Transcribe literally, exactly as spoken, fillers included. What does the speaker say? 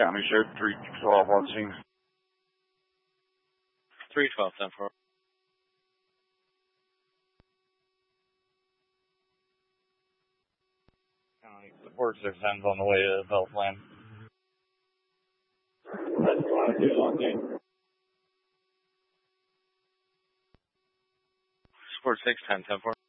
County showed three twelve on scene. three twelve, ten four. County support six tens on the way to Beltland. Support six ten, ten four.